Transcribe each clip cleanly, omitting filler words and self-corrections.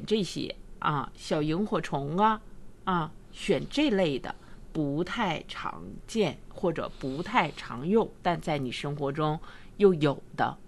这些啊，小萤火虫选这类的不太常见或者不太常用，但在你生活中又有的。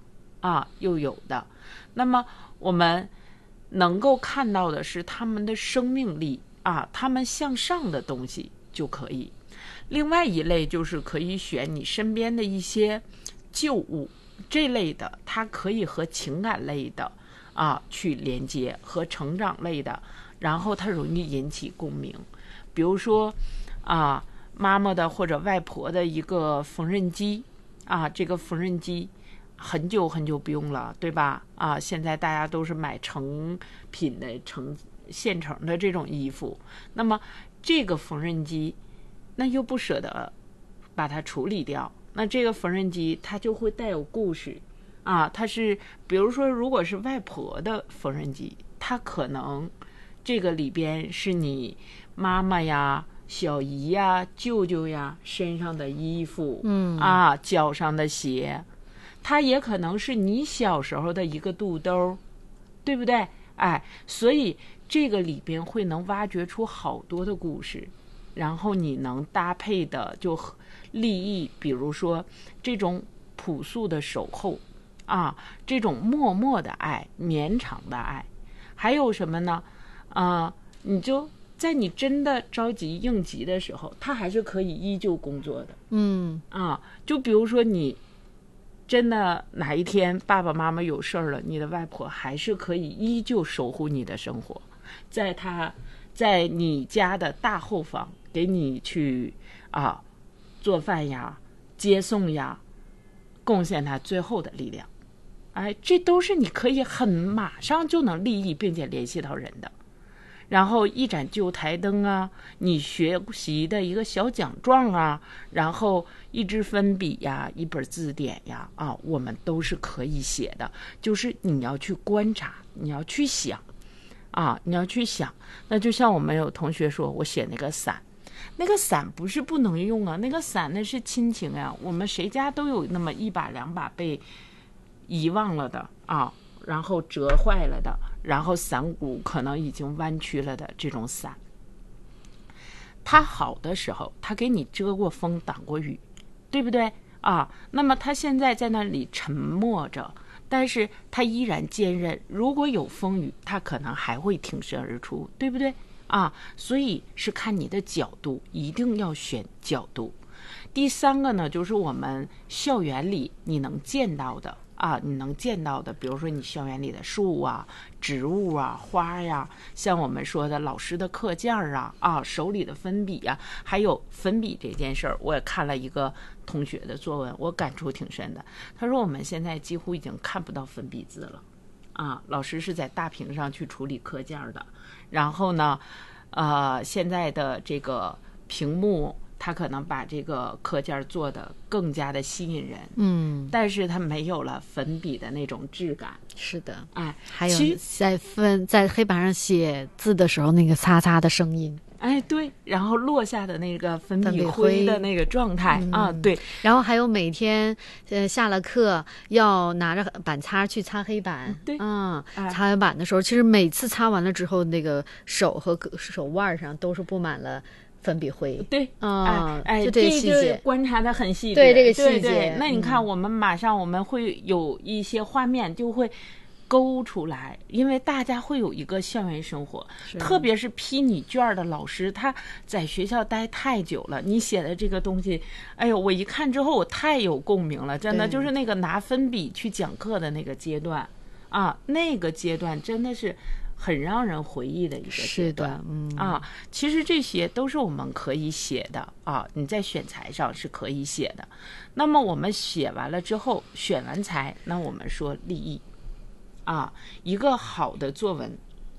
那么我们能够看到的是他们的生命力他们向上的东西就可以。另外一类就是可以选你身边的一些旧物，这类的它可以和情感类的去连接，和成长类的，然后它容易引起共鸣。比如说妈妈的或者外婆的一个缝纫机这个缝纫机很久很久不用了，对吧？现在大家都是买成品的现成的这种衣服，那么这个缝纫机那又不舍得把它处理掉，那这个缝纫机它就会带有故事它是比如说如果是外婆的缝纫机，它可能这个里边是你妈妈呀、小姨呀、舅舅呀身上的衣服脚上的鞋，它也可能是你小时候的一个肚兜，对不对？所以这个里边会能挖掘出好多的故事，然后你能搭配的就立意，比如说这种朴素的守候这种默默的爱、绵长的爱。还有什么呢？你就在你真的着急应急的时候，他还是可以依旧工作的。就比如说你真的哪一天爸爸妈妈有事儿了，你的外婆还是可以依旧守护你的生活，在你家的大后方给你去做饭呀、接送呀，贡献他最后的力量。这都是你可以马上就能立意并且联系到人的。然后一盏旧台灯你学习的一个小奖状然后一支粉笔呀、一本字典呀我们都是可以写的。就是你要去观察，你要去想你要去想。那就像我们有同学说，我写那个伞不是不能用那个伞那是亲情呀，我们谁家都有那么一把两把被遗忘了的然后折坏了的，然后伞骨可能已经弯曲了的这种伞，它好的时候它给你遮过风挡过雨，对不对那么它现在在那里沉默着，但是它依然坚韧，如果有风雨它可能还会挺身而出，对不对所以是看你的角度，一定要选角度。第三个呢，就是我们校园里你能见到的比如说你校园里的树植物花呀，像我们说的老师的课件手里的粉笔还有粉笔这件事儿，我也看了一个同学的作文，我感触挺深的。他说我们现在几乎已经看不到粉笔字了老师是在大屏上去处理课件的，然后呢现在的这个屏幕他可能把这个课件做得更加的吸引人但是他没有了粉笔的那种质感。 是的还有在黑板上写字的时候那个擦擦的声音对，然后落下的那个粉笔灰的那个状态对。 然后还有每天下了课要拿着板擦去擦黑板对擦黑板的时候，其实每次擦完了之后，那个手和手腕上都是布满了粉笔灰。 对就这个细节观察的很细致。 对这个细节对那你看我们马上我们会有一些画面就会勾出来，因为大家会有一个校园生活，特别是批你卷的老师，他在学校待太久了，你写的这个东西我一看之后我太有共鸣了，真的就是那个拿粉笔去讲课的那个阶段那个阶段真的是很让人回忆的一个阶段其实这些都是我们可以写的你在选材上是可以写的。那么我们写完了之后，选完材，那我们说立意一个好的作文，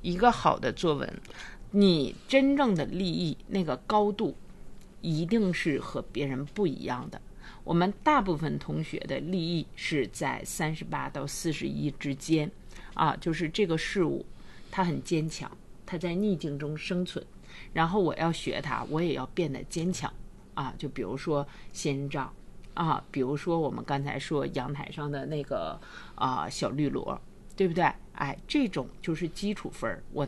你真正的立意那个高度一定是和别人不一样的。我们大部分同学的立意是在38到41之间就是这个事物它很坚强，它在逆境中生存，然后我要学它，我也要变得坚强就比如说仙人掌比如说我们刚才说阳台上的那个小绿萝，对不对？这种就是基础分，我